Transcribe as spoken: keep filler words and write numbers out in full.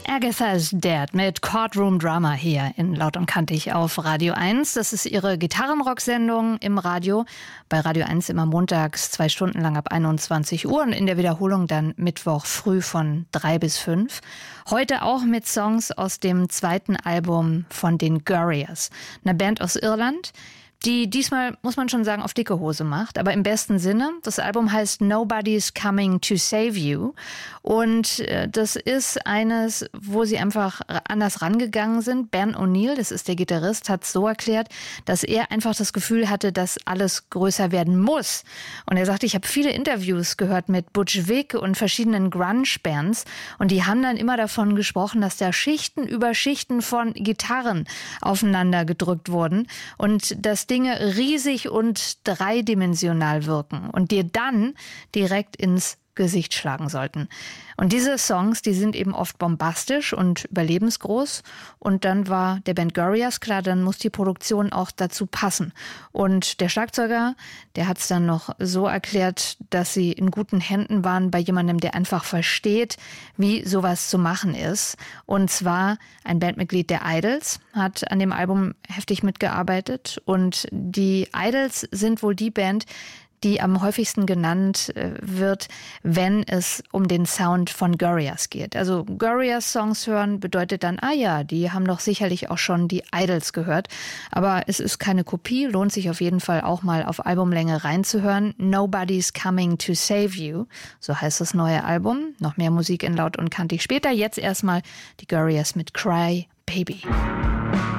Agatha's Dad mit Courtroom Drama hier in Laut und Kantig auf Radio eins. Das ist ihre Gitarrenrock-Sendung im Radio. Bei Radio eins immer montags zwei Stunden lang ab einundzwanzig Uhr und in der Wiederholung dann Mittwoch früh von drei bis fünf. Heute auch mit Songs aus dem zweiten Album von den Gurriers, einer Band aus Irland, die diesmal, muss man schon sagen, auf dicke Hose macht, aber im besten Sinne. Das Album heißt Nobody's Coming to Save You und das ist eines, wo sie einfach anders rangegangen sind. Ben O'Neill, das ist der Gitarrist, hat es so erklärt, dass er einfach das Gefühl hatte, dass alles größer werden muss. Und er sagte, ich habe viele Interviews gehört mit Butch Vig und verschiedenen Grunge-Bands und die haben dann immer davon gesprochen, dass da Schichten über Schichten von Gitarren aufeinander gedrückt wurden und dass Dinge riesig und dreidimensional wirken und dir dann direkt ins Gesicht schlagen sollten. Und diese Songs, die sind eben oft bombastisch und überlebensgroß. Und dann war der Band Gurriers klar, dann muss die Produktion auch dazu passen. Und der Schlagzeuger, der hat es dann noch so erklärt, dass sie in guten Händen waren bei jemandem, der einfach versteht, wie sowas zu machen ist. Und zwar ein Bandmitglied der Idols, hat an dem Album heftig mitgearbeitet. Und die Idols sind wohl die Band, die am häufigsten genannt äh, wird, wenn es um den Sound von Gurriers geht. Also Gurriers-Songs hören bedeutet dann, ah ja, die haben doch sicherlich auch schon die Idols gehört. Aber es ist keine Kopie, lohnt sich auf jeden Fall auch mal auf Albumlänge reinzuhören. Nobody's Coming to Save You, so heißt das neue Album. Noch mehr Musik in Laut und Kantig später. Jetzt erstmal die Gurriers mit Cry Baby.